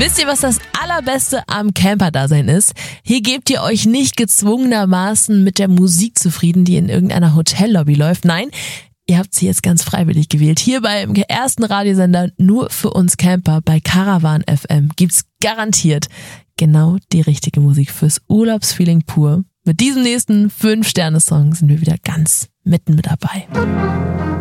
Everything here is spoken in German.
Wisst ihr, was das Allerbeste am Camper-Dasein ist? Hier gebt ihr euch nicht gezwungenermaßen mit der Musik zufrieden, die in irgendeiner Hotellobby läuft. Nein, ihr habt sie jetzt ganz freiwillig gewählt. Hier beim ersten Radiosender nur für uns Camper bei Caravan FM gibt's garantiert genau die richtige Musik fürs Urlaubsfeeling pur. Mit diesem nächsten 5-Sterne-Song sind wir wieder ganz mitten mit dabei.